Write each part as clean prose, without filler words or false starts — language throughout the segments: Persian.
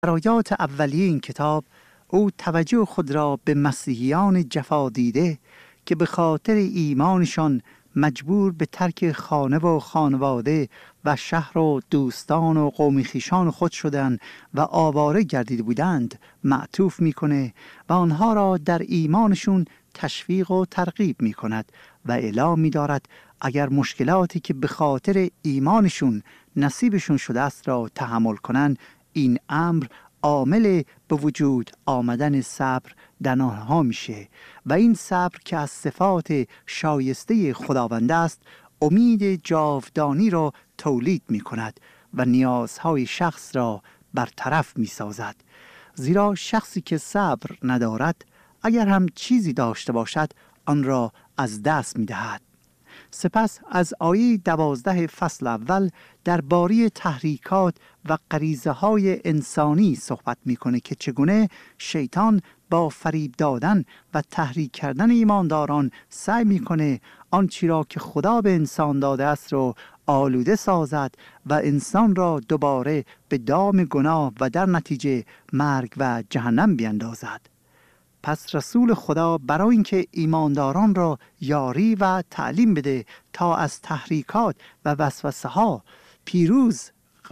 در آیات اولیه این کتاب او توجه خود را به مسیحیان جفا دیده که به خاطر ایمانشان مجبور به ترک خانه و خانواده و شهر و دوستان و قوم خویشان خود شدند و آواره گردیده بودند معطوف میکنه و آنها را در ایمانشون تشویق و ترغیب میکند و اعلام می‌دارد اگر مشکلاتی که به خاطر ایمانشون نصیبشون شده است را تحمل کنند، این امر عامل به وجود آمدن صبر در آنها میشه و این صبر که از صفات شایسته خداوند است امید جاودانی را تولید می کند و نیازهای شخص را برطرف می سازد. زیرا شخصی که صبر ندارد اگر هم چیزی داشته باشد آن را از دست می دهد. سپس از آیه 12 فصل اول درباره تحریکات و غریزه های انسانی صحبت میکنه که چگونه شیطان با فریب دادن و تحریک کردن ایمانداران سعی میکنه آنچه را که خدا به انسان داده است رو آلوده سازد و انسان را دوباره به دام گناه و در نتیجه مرگ و جهنم بیندازد. پس رسول خدا برای اینکه ایمانداران را یاری و تعلیم بده تا از تحریکات و وسوسه ها پیروز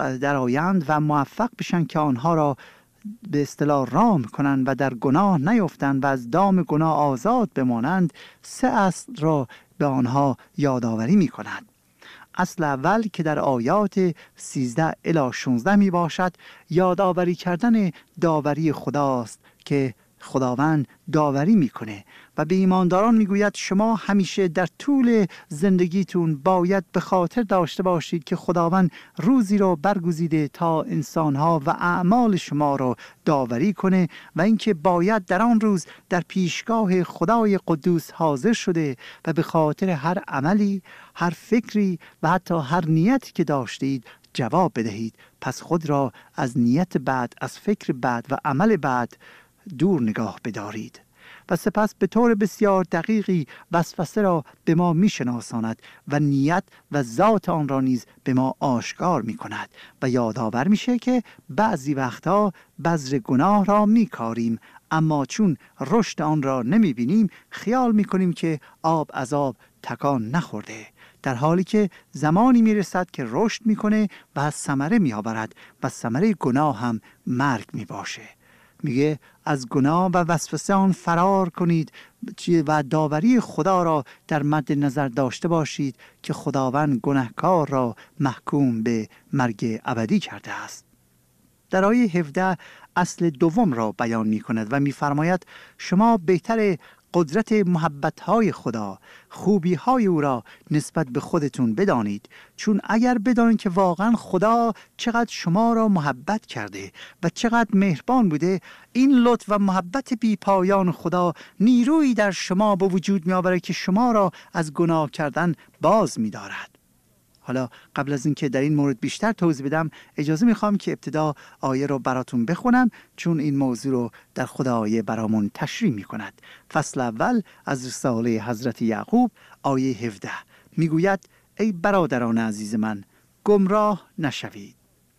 درآیند و موفق بشن که آنها را به اصطلاح رام کنند و در گناه نیفتند و از دام گناه آزاد بمانند، 3 اصل را به آنها یادآوری می کند. اصل اول که در آیات 13 الی 16 می باشد یادآوری کردن داوری خداست که خداوند داوری میکنه و به ایمانداران میگوید شما همیشه در طول زندگیتون باید به خاطر داشته باشید که خداوند روزی را برگزیده تا انسانها و اعمال شما را داوری کنه و اینکه باید در آن روز در پیشگاه خدای قدوس حاضر شده و به خاطر هر عملی، هر فکری و حتی هر نیتی که داشتید جواب بدهید. پس خود را از نیت بد، از فکر بد و عمل بد دور نگاه بدارید. و سپس به طور بسیار دقیقی وسوسه را به ما میشناساند و نیت و ذات آن را نیز به ما آشکار می کند و یادآور میشه که بعضی وقتها بذر گناه را میکاریم اما چون رشد آن را نمی بینیم خیال میکنیم که آب از آب تکان نخورده، در حالی که زمانی میرسد که رشد میکنه و از ثمره میآورد و ثمره گناه هم مرگ میباشه. میگه از گناه و وسوسه آن فرار کنید و داوری خدا را در مد نظر داشته باشید که خداوند گناهکار را محکوم به مرگ ابدی کرده است. در آیه 17 اصل دوم را بیان می کند و می فرماید شما بهتر قدرت محبت‌های خدا، خوبی‌های او را نسبت به خودتون بدانید، چون اگر بدانید که واقعا خدا چقدر شما را محبت کرده و چقدر مهربان بوده، این لطف و محبت بی پایان خدا نیرویی در شما به وجود می‌آورد که شما را از گناه کردن باز می‌دارد. حالا قبل از اینکه در این مورد بیشتر توضیح بدم اجازه میخوام که ابتدا آیه رو براتون بخونم، چون این موضوع رو در خود آیه برامون تشریح میکند. فصل اول از رساله حضرت یعقوب آیه 17 میگوید ای برادران عزیز من گمراه نشوید.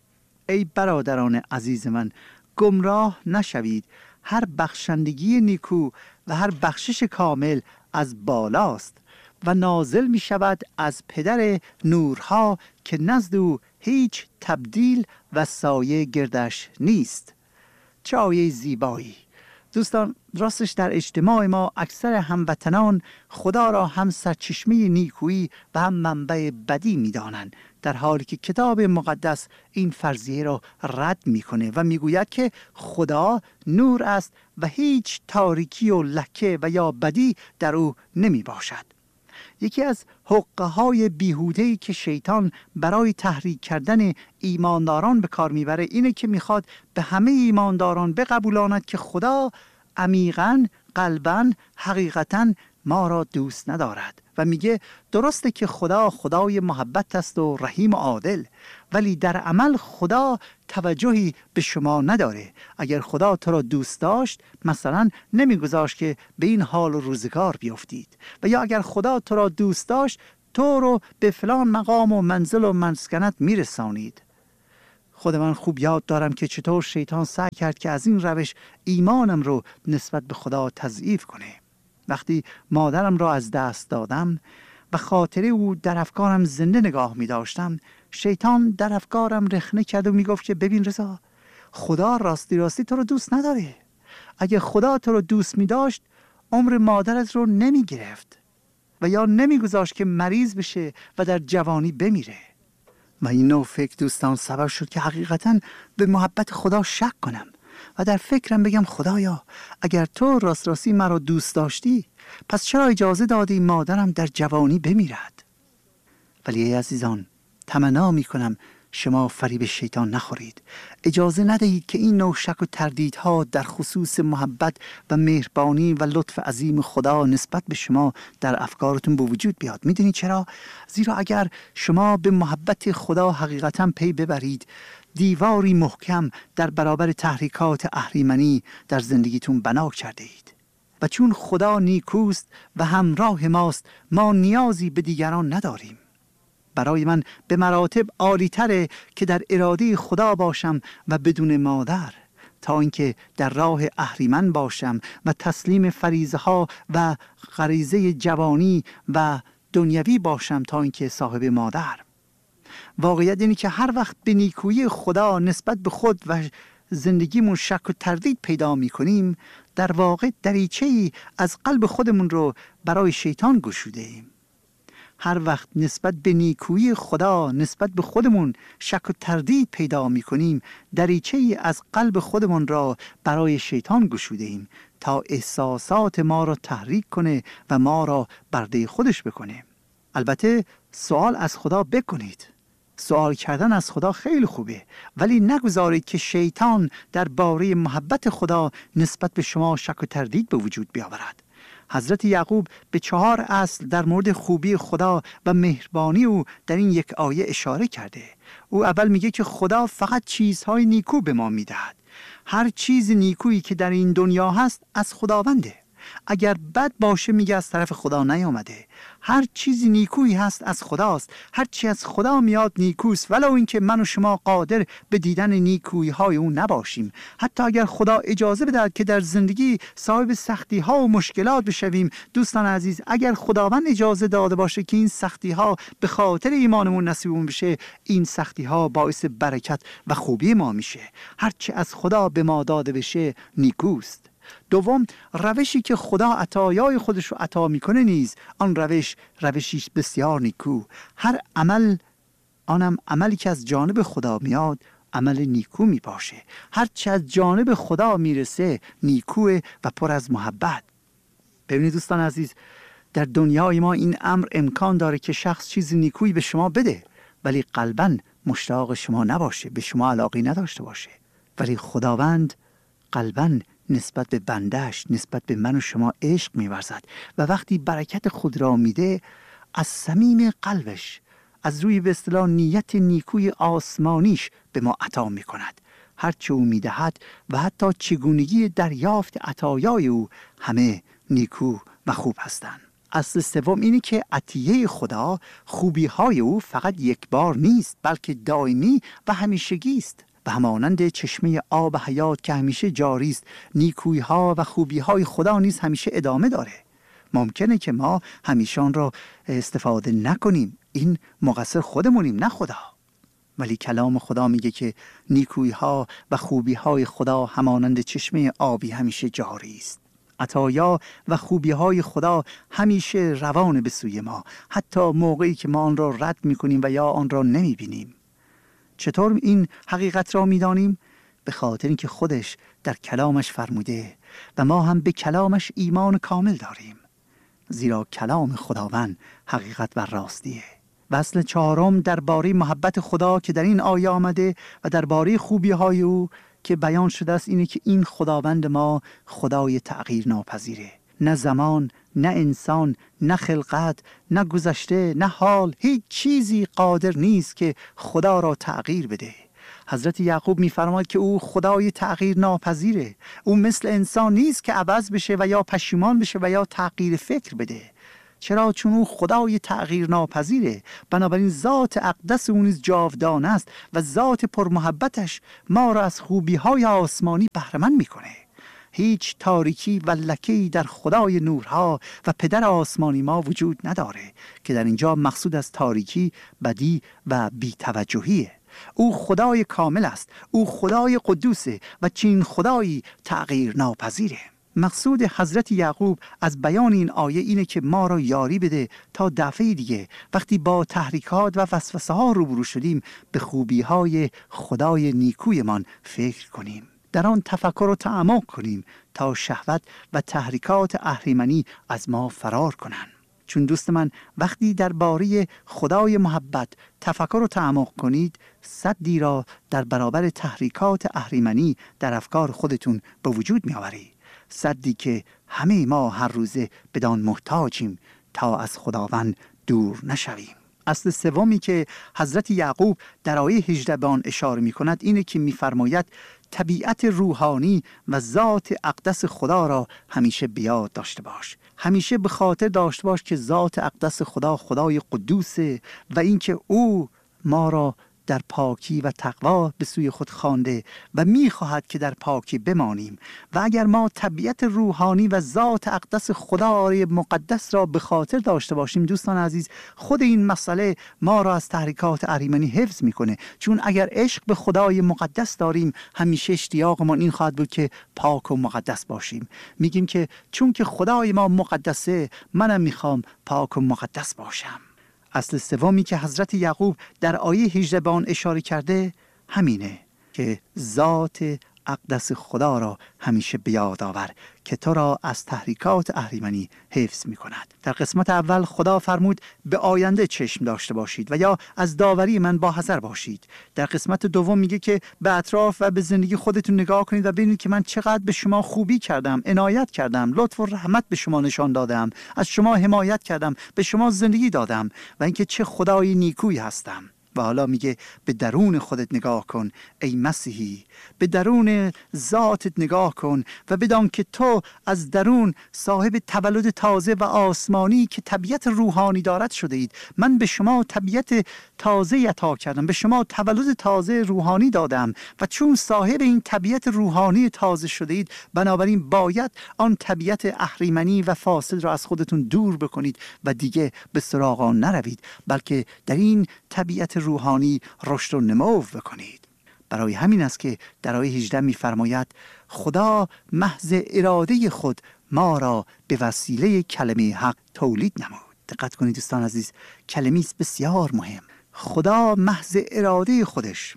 ای برادران عزیز من گمراه نشوید. هر بخشندگی نیکو و هر بخشش کامل از بالاست و نازل می شود از پدر نورها که نزد او هیچ تبدیل و سایه گردش نیست. چه آیه زیبایی! دوستان، راستش در اجتماع ما اکثر هموطنان خدا را هم سرچشمه نیکویی و هم منبع بدی می دانند، در حالی که کتاب مقدس این فرضیه را رد میکنه و میگوید که خدا نور است و هیچ تاریکی و لکه و یا بدی در او نمی باشد. یکی از حقه‌های بیهوده‌ای که شیطان برای تحریک کردن ایمانداران به کار میبره اینه که میخواد به همه ایمانداران بقبولاند که خدا عمیقاً، قلباً، حقیقتاً ما را دوست ندارد و میگه درسته که خدا خدای محبت است و رحیم و عادل، ولی در عمل خدا توجهی به شما نداره. اگر خدا تو را دوست داشت مثلا نمیگذاشت که به این حال و روزگار بیفتید، و یا اگر خدا تو را دوست داشت تو رو به فلان مقام و منزل و مسکنت میرسانید. خود من خوب یاد دارم که چطور شیطان سعی کرد که از این روش ایمانم رو نسبت به خدا تضعیف کنه. وقتی مادرم را از دست دادم و خاطره او در افکارم زنده نگاه می داشتم، شیطان در افکارم رخنه کرد و می گفت که ببین رضا، خدا راستی تو رو دوست نداره. اگه خدا تو رو دوست می داشت عمر مادرت رو نمی گرفت و یا نمی گذاشت که مریض بشه و در جوانی بمیره. و این نوع فکر دوستان سبب شد که حقیقتاً به محبت خدا شک کنم و در فکرم بگم خدایا اگر تو راستی مرا دوست داشتی پس چرا اجازه دادی مادرم در جوانی بمیرد؟ ولی ای عزیزان، تمنا می کنم شما فریب شیطان نخورید. اجازه ندهید که این نوع شک و تردیدها در خصوص محبت و مهربانی و لطف عظیم خدا نسبت به شما در افکارتون به وجود بیاد. میدونید چرا؟ زیرا اگر شما به محبت خدا حقیقتا پی ببرید، دیواری محکم در برابر تحریکات اهریمنی در زندگیتون بنا کرده اید. و چون خدا نیکوست و همراه ماست، ما نیازی به دیگران نداریم. برای من به مراتب عالی تره که در اراده خدا باشم و بدون مادر، تا اینکه در راه اهریمن باشم و تسلیم فریضه ها و غریزه جوانی و دنیوی باشم تا اینکه صاحب مادر. واقعیت اینه که هر وقت به نیکویی خدا نسبت به خود و زندگیمون شک و تردید پیدا می کنیم، در واقع دریچه‌ای از قلب خودمون رو برای شیطان گشوده ایم. هر وقت نسبت به نیکویی خدا نسبت به خودمون شک و تردید پیدا می کنیم، دریچه‌ای از قلب خودمون را برای شیطان گشوده ایم تا احساسات ما را تحریک کنه و ما را برده خودش بکنه. البته سوال از خدا بکنید. سوال کردن از خدا خیلی خوبه، ولی نگذارید که شیطان درباره محبت خدا نسبت به شما شک و تردید به وجود بیاورد. حضرت یعقوب به 4 اصل در مورد خوبی خدا و مهربانی او در این یک آیه اشاره کرده. او اول میگه که خدا فقط چیزهای نیکو به ما میدهد. هر چیز نیکویی که در این دنیا هست از خداونده. اگر بد باشه میگه از طرف خدا نیامده. هر چیزی نیکویی هست از خداست. هر چی از خدا میاد نیکوست، ولو اینکه من و شما قادر به دیدن نیکویی های اون نباشیم. حتی اگر خدا اجازه بده که در زندگی صاحب سختی ها و مشکلات بشویم، دوستان عزیز، اگر خداوند اجازه داده باشه که این سختی ها به خاطر ایمانمون نصیبمون بشه، این سختی ها باعث برکت و خوبی ما میشه. هر چی از خدا به ما داده بشه نیکوست. دوم، روشی که خدا عطایای خودش رو عطا میکنه نیز آن روشی بسیار نیکو. هر عمل، آنم عملی که از جانب خدا میاد، عمل نیکو میباشه. هر چه از جانب خدا میرسه نیکوه و پر از محبت. ببینید دوستان عزیز، در دنیای ما این امر امکان داره که شخص چیز نیکویی به شما بده ولی قلباً مشتاق شما نباشه، به شما علاقه نداشته باشه. ولی خداوند قلباً نسبت به بندش، نسبت به من و شما عشق می‌ورزد و وقتی برکت خود را میده، از صمیم قلبش، از روی به اصطلاح نیت نیکوی آسمانیش به ما عطا می‌کند. هر چه او میدهد و حتی چگونگی دریافت عطایای او همه نیکو و خوب هستند. اصل سوم اینه که عطیه خدا، خوبی‌های او فقط یک بار نیست بلکه دائمی و همیشگی است. و همانند چشمه آب حیات که همیشه جاری است، نیکویی‌ها و خوبی‌های خدا نیز همیشه ادامه داره. ممکنه که ما همیشه آن را استفاده نکنیم، این مقصر خودمونیم نه خدا. ولی کلام خدا میگه که نیکویی‌ها و خوبی‌های خدا همانند چشمه آبی همیشه جاری است. عطایا و خوبی‌های خدا همیشه روان به سوی ما، حتی موقعی که ما آن را رد می‌کنیم و یا آن را نمی‌بینیم. چطور این حقیقت را می‌دانیم؟ به خاطر اینکه خودش در کلامش فرموده و ما هم به کلامش ایمان کامل داریم، زیرا کلام خداوند حقیقت و راستیه. و اصل چهارم درباره محبت خدا که در این آیه آمده و درباره خوبی‌های او که بیان شده است اینه که این خداوند ما خدای تغییر ناپذیره. نه زمان، نه انسان، نه خلقت، نه گذشته، نه حال، هیچ چیزی قادر نیست که خدا را تغییر بده. حضرت یعقوب می‌فرماید که او خدای تغییر ناپذیره. او مثل انسان نیست که عوض بشه و یا پشیمان بشه و یا تغییر فکر بده. چرا؟ چون او خدای تغییر ناپذیره. بنابراین ذات اقدس او نیز جاودانه است و ذات پرمحبتش ما را از خوبی‌های آسمانی بهره‌مند می‌کنه. هیچ تاریکی و لکه‌ای در خدای نورها و پدر آسمانی ما وجود نداره که در اینجا مقصود از تاریکی، بدی و بی‌توجهیه. او خدای کامل است، او خدای قدوسه و چنین خدایی تغییر ناپذیره. مقصود حضرت یعقوب از بیان این آیه اینه که ما را یاری بده تا دفعه دیگه وقتی با تحریکات و وسوسه ها روبرو شدیم به خوبی های خدای نیکویمان فکر کنیم، در آن تفکر و تعمق کنیم تا شهوت و تحریکات اهریمنی از ما فرار کنن. چون دوست من وقتی درباره خدای محبت تفکر و تعمق کنید، سدی را در برابر تحریکات اهریمنی در افکار خودتون به وجود می آورید. سدی که همه ما هر روزه بدان محتاجیم تا از خداوند دور نشویم. اصل سومی که حضرت یعقوب در آیه 18 به آن اشاره می کند اینه که می فرماید طبیعت روحانی و ذات اقدس خدا را همیشه بیاد داشته باش. همیشه به خاطر داشته باش که ذات اقدس خدا خدای قدوسه و اینکه او ما را در پاکی و تقوا به سوی خود خوانده و می‌خواهد که در پاکی بمانیم. و اگر ما طبیعت روحانی و ذات اقدس خدای مقدس را به خاطر داشته باشیم دوستان عزیز، خود این مسئله ما را از تحریکات اهریمنی حفظ می‌کنه. چون اگر عشق به خدای مقدس داریم، همیشه اشتیاقمان این خواهد بود که پاک و مقدس باشیم. میگیم که چون که خدای ما مقدسه، منم می‌خوام پاک و مقدس باشم. اصل سومی که حضرت یعقوب در آیه 18 به آن اشاره کرده همینه که ذات اقدس خدا را همیشه به یاد آور که تو را از تحریکات اهریمنی حفظ می کند. در قسمت اول خدا فرمود به آینده چشم داشته باشید و یا از داوری من با حذر باشید. در قسمت دوم میگه که به اطراف و به زندگی خودتون نگاه کنید و ببینید که من چقدر به شما خوبی کردم، عنایت کردم، لطف و رحمت به شما نشان دادم، از شما حمایت کردم، به شما زندگی دادم و اینکه چه خدای نیکویی هستم. و حالا میگه به درون خودت نگاه کن ای مسیحی، به درون ذاتت نگاه کن و بدان که تو از درون صاحب تولد تازه و آسمانی که طبیعت روحانی دارد شده اید. من به شما طبیعت تازه عطا کردم، به شما تولد تازه روحانی دادم و چون صاحب این طبیعت روحانی تازه شده اید، بنابراین باید آن طبیعت اهریمنی و فاسد را از خودتون دور بکنید و دیگه به سراغ آن نروید، بلکه در این طبیعت روحانی رشد و نمو بکنید. برای همین است که در آیه 18 می‌فرماید خدا محض اراده خود ما را به وسیله کلمه حق تولید نمود. دقت کنید دوستان عزیز، کلمه است بسیار مهم. خدا محض اراده خودش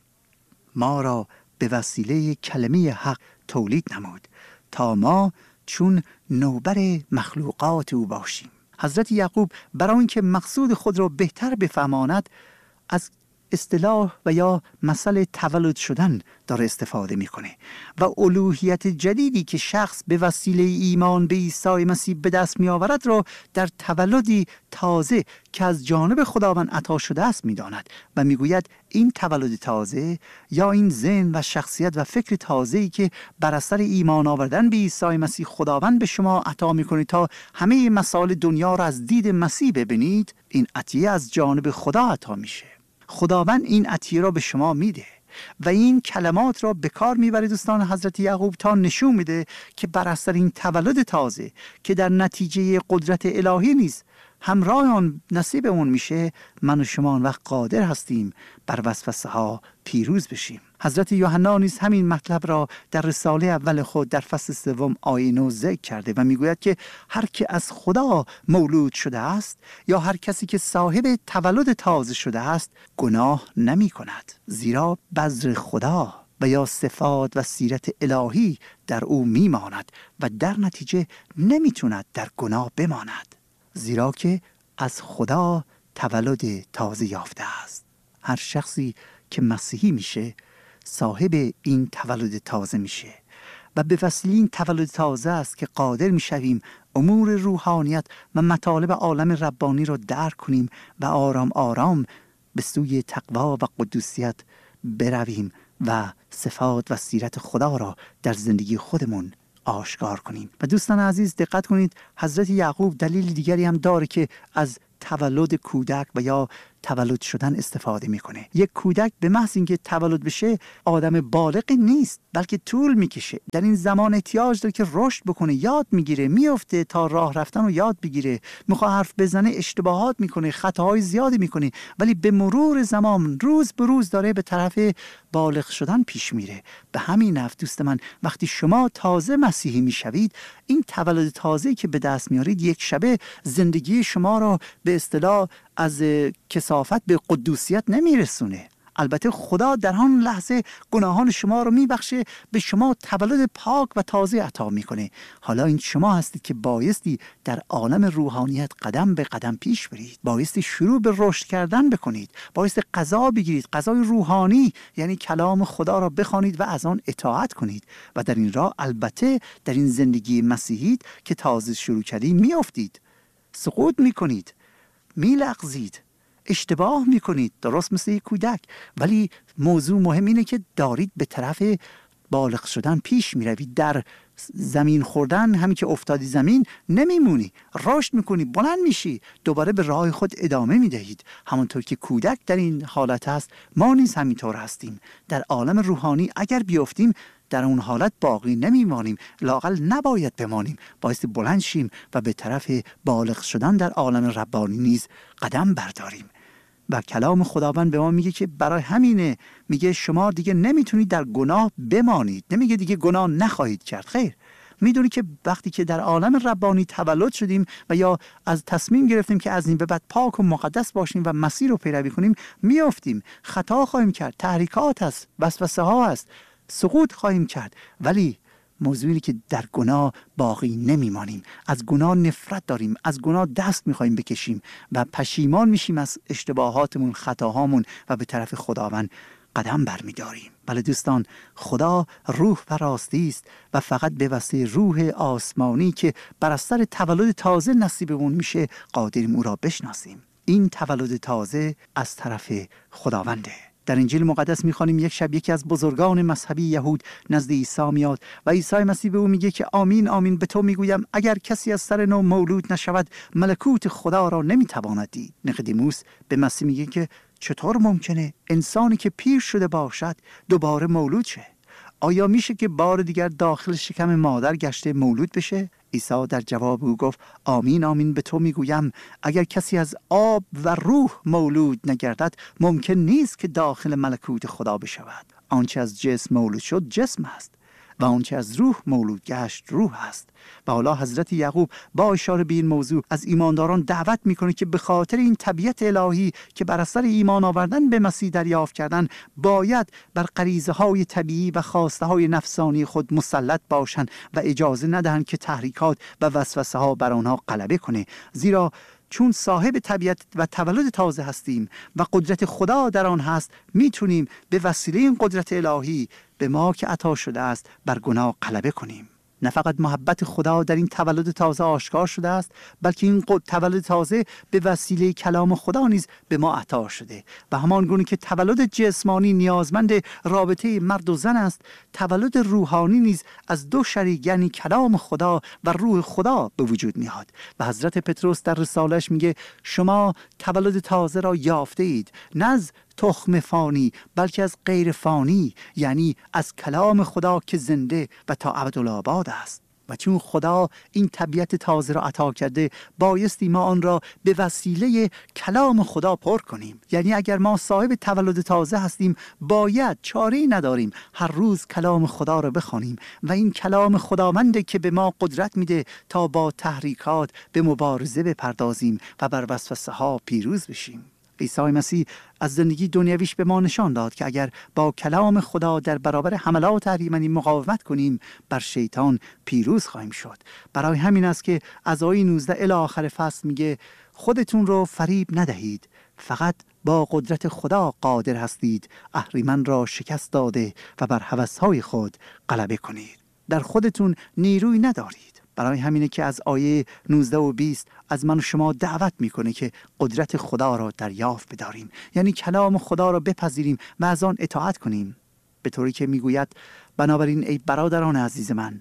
ما را به وسیله کلمه حق تولید نمود تا ما چون نوبر مخلوقات او باشیم. حضرت یعقوب برای اینکه مقصود خود را بهتر بفهماند از اصطلاح و یا مسئله تولد شدن داره استفاده میکنه و الوهیت جدیدی که شخص به وسیله ایمان به عیسی مسیح به دست می آورد را در تولدی تازه که از جانب خداوند عطا شده است میداند و میگوید این تولد تازه یا این ذهن و شخصیت و فکر تازه‌ای که بر اثر ایمان آوردن به عیسی مسیح خداوند به شما عطا میکنه تا همه مسائل دنیا را از دید مسیح ببینید، این عطیه از جانب خدا عطا میشه. خداوند این عطیه را به شما میده و این کلمات را به کار میبره دوستان حضرت یعقوب تا نشون میده که بر اثر این تولد تازه که در نتیجه قدرت الهی نیست همراه آن نصیب اون میشه، من و شما وقت قادر هستیم بر وسوسه ها پیروز بشیم. حضرت یوحنا نیز همین مطلب را در رساله اول خود در فصل 3 آیه 9 ذکر کرده و میگوید که هر که از خدا مولود شده است یا هر کسی که صاحب تولد تازه شده است گناه نمی کند، زیرا بذر خدا و یا صفات و سیرت الهی در او میماند و در نتیجه نمیتوند در گناه بماند، زیرا که از خدا تولد تازه یافته است. هر شخصی که مسیحی میشه صاحب این تولد تازه میشه و به وسیله این تولد تازه است که قادر میشویم امور روحانیت و مطالب عالم ربانی را درک کنیم و آرام آرام به سوی تقوا و قدوسیت برویم و صفات و سیرت خدا را در زندگی خودمون آشکار کنیم. و دوستان عزیز دقت کنید، حضرت یعقوب دلیل دیگری هم داره که از تولد کودک و یا تولد شدن استفاده میکنه. یک کودک به محض اینکه تولد بشه آدم بالغ نیست، بلکه طول میکشه. در این زمان احتیاج داره که رشد بکنه، یاد میگیره، میفته تا راه رفتن رو یاد بگیره، میخواد حرف بزنه اشتباهات میکنه، خطاهای زیادی میکنه، ولی به مرور زمان روز به روز داره به طرف بالغ شدن پیش میره. به همین نحو دوست من، وقتی شما تازه مسیحی میشوید، این تولد تازه‌ای که به دست میارید یک شبه زندگی شما را به اصطلاح از کثافت به قدوسیت نمیرسونه. البته خدا در آن لحظه گناهان شما رو میبخشه، به شما تولد پاک و تازه عطا میکنه. حالا این شما هستید که بایستی در عالم روحانیت قدم به قدم پیش برید، بایستی شروع به رشد کردن بکنید، بایستی غذا بگیرید، غذای روحانی، یعنی کلام خدا را بخوانید و از آن اطاعت کنید. و در این راه البته در این زندگی مسیحیت که تازه شروع کردید میافتید، سقوط میکنید، میلغزید، اشتباه میکنید، درست مثل یک کودک. ولی موضوع مهم اینه که دارید به طرف بالغ شدن پیش میروید. در زمین خوردن، همین که افتادی زمین نمیمونی، رشد میکنی، بلند میشی، دوباره به راه خود ادامه میدهید. همونطور که کودک در این حالت هست، ما نیز همینطور هستیم. در عالم روحانی اگر بیافتیم در اون حالت باقی نمیمانیم، لااقل نباید بمانیم، بایستی بلند شیم و به طرف بالغ شدن در عالم ربانی نیز قدم برداریم. و کلام خداوند به ما میگه که برای همینه، میگه شما دیگه نمیتونید در گناه بمانید. نمیگه دیگه گناه نخواهید کرد، خیر، میدونی که وقتی که در عالم ربانی تولد شدیم و یا از تصمیم گرفتیم که از این به بعد پاک و مقدس باشیم و مسیر رو پیروی کنیم، میافتیم، خطا خواهیم کرد، تحریکات هست، وسوسه ها هست، سقوط خواهیم کرد، ولی موضوعی که در گناه باقی نمیمانیم. از گناه نفرت داریم، از گناه دست میخوایم بکشیم و پشیمان میشیم از اشتباهاتمون، خطاهامون و به طرف خداوند قدم برمیداریم. بله دوستان، خدا روح و راستی است و فقط به وسیله روح آسمانی که بر اثر تولد تازه نصیبمون میشه قادریم او را بشناسیم. این تولد تازه از طرف خداونده. در انجیل مقدس میخوانیم یک شب یکی از بزرگان مذهبی یهود نزد عیسی میاد و عیسی مسیح به او میگه که آمین آمین به تو میگویم اگر کسی از سر نو مولود نشود ملکوت خدا را نمیتواند دید. نیقودیموس به مسیح میگه که چطور ممکنه انسانی که پیر شده باشد دوباره مولود شه؟ آیا میشه که بار دیگر داخل شکم مادر گشته مولود بشه؟ عیسی در جواب او گفت آمین آمین به تو میگویم اگر کسی از آب و روح مولود نگردد ممکن نیست که داخل ملکوت خدا بشود. آنچه از جسم مولود شد جسم است و آنچه از روح مولود گشت روح است. و حالا حضرت یعقوب با اشاره به این موضوع از ایمانداران دعوت میکنه که به خاطر این طبیعت الهی که بر اثر ایمان آوردن به مسیح دریافت کردن باید بر غریزه های طبیعی و خواسته های نفسانی خود مسلط باشند و اجازه ندهند که تحریکات و وسوسه ها بر آنها غلبه کنه. زیرا چون صاحب طبیعت و تولد تازه هستیم و قدرت خدا در آن هست، میتونیم به وسیله این قدرت الهی به ما که عطا شده است بر گناه غلبه کنیم. نه فقط محبت خدا در این تولد تازه آشکار شده است، بلکه این تولد تازه به وسیله کلام خدا نیز به ما عطا شده. و همان گونه که تولد جسمانی نیازمند رابطه مرد و زن است، تولد روحانی نیز از دو شریک یعنی کلام خدا و روح خدا به وجود میاد. و حضرت پتروس در رساله‌اش میگه شما تولد تازه را یافته اید، نه از تخم فانی بلکه از غیر فانی، یعنی از کلام خدا که زنده و تا ابدالآباد است. و چون خدا این طبیعت تازه را عطا کرده بایستی ما آن را به وسیله کلام خدا پر کنیم. یعنی اگر ما صاحب تولد تازه هستیم باید، چاره‌ای نداریم، هر روز کلام خدا را بخوانیم و این کلام خداونده که به ما قدرت میده تا با تحریکات به مبارزه بپردازیم و بر وسوسه ها پیروز بشیم. عیسی مسیح از زندگی دنیویش به ما نشان داد که اگر با کلام خدا در برابر حملات اهریمنی مقاومت کنیم بر شیطان پیروز خواهیم شد. برای همین است که از آیه 19 الی آخر فصل میگه خودتون رو فریب ندهید، فقط با قدرت خدا قادر هستید اهریمن را شکست داده و بر هوس‌های خود غلبه کنید. در خودتون نیروی ندارید. برای همینه که از آیه 19 و 20 از من و شما دعوت میکنه که قدرت خدا را دریافت بداریم، یعنی کلام خدا را بپذیریم و از آن اطاعت کنیم. به طوری که میگوید بنابراین ای برادران عزیز من،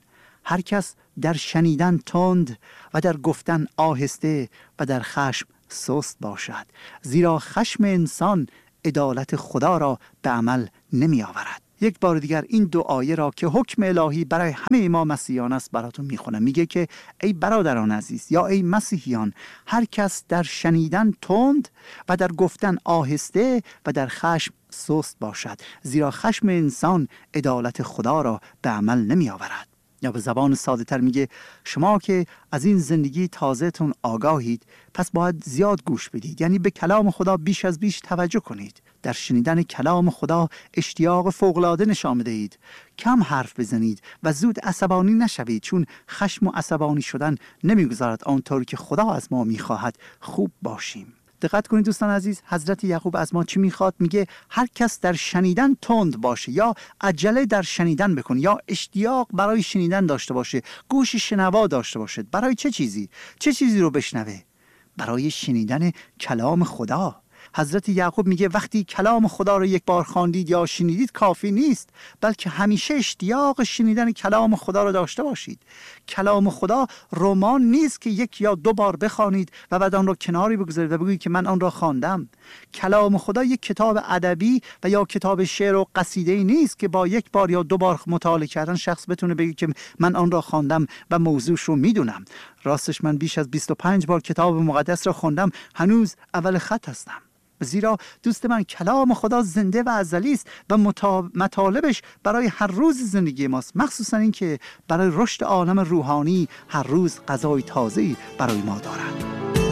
هر کس در شنیدن تند و در گفتن آهسته و در خشم سست باشد، زیرا خشم انسان عدالت خدا را به عمل نمی آورد. یک بار دیگر این دو آیه را که حکم الهی برای همه ما مسیحیان است براتون میخونم. میگه که ای برادران عزیز یا ای مسیحیان، هر کس در شنیدن تند و در گفتن آهسته و در خشم سست باشد، زیرا خشم انسان عدالت خدا را به عمل نمی آورد. یا به زبان ساده تر میگه شما که از این زندگی تازه‌تون آگاهید، پس باید زیاد گوش بدید، یعنی به کلام خدا بیش از بیش توجه کنید. در شنیدن کلام خدا اشتیاق فوق‌العاده نشان بدهید. کم حرف بزنید و زود عصبانی نشوید، چون خشم و عصبانی شدن نمیگذارد آنطور که خدا از ما میخواهد خوب باشیم. دقت کنید دوستان عزیز، حضرت یعقوب از ما چی میخواد؟ میگه هر کس در شنیدن تند باشه، یا عجله در شنیدن بکنه، یا اشتیاق برای شنیدن داشته باشه، گوش شنوا داشته باشه. برای چه چیزی رو بشنوه؟ برای شنیدن کلام خدا. حضرت یعقوب میگه وقتی کلام خدا رو یک بار خواندید یا شنیدید کافی نیست، بلکه همیشه اشتیاق شنیدن کلام خدا رو داشته باشید. کلام خدا رمان نیست که یک یا دو بار بخوانید و بعد آن را کناری بگذارید و بگویید که من آن را خواندم. کلام خدا یک کتاب ادبی و یا کتاب شعر و قصیده‌ای نیست که با یک بار یا دو بار مطالعه کردن شخص بتونه بگه که من آن را خواندم و موضوعش رو میدونم. راستش من بیش از 25 بار کتاب مقدس را خوندم، هنوز اول خط هستم. زیرا دوست من کلام خدا زنده و ازلی است و مطالبش برای هر روز زندگی ماست، مخصوصا این که برای رشد عالم روحانی هر روز غذای تازه‌ای برای ما دارد.